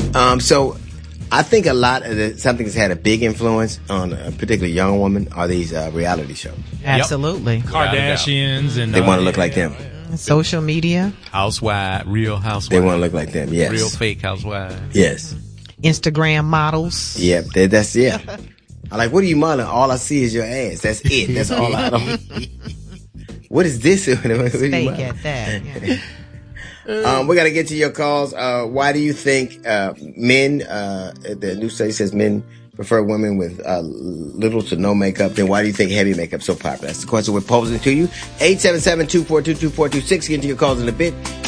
So I think a lot of something that's had a big influence on a particularly young woman are these reality shows. Absolutely. Yep. Kardashians and they want to look like them. Social media. Real housewives. They want to look like them, yes. Real fake housewives. Yes. Instagram models. Yep, that's I like, what are you modeling? All I see is your ass. That's it. That's all I don't. What is this? Fake at that. Yeah. We got to get to your calls. Why do you think men, the new study says men prefer women with little to no makeup? Then why do you think heavy makeup is so popular? That's the question we're posing to you. 877-242-2426. Get to your calls in a bit.